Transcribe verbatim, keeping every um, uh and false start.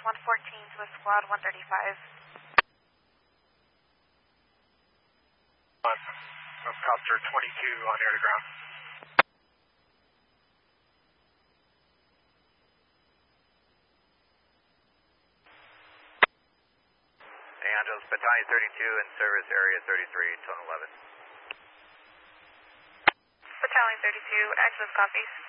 one fourteen to a squad one thirty-five. On Copter twenty-two on air to ground. Angeles, Battalion thirty-two in service area thirty-three, tone eleven. Battalion thirty-two, Access copies.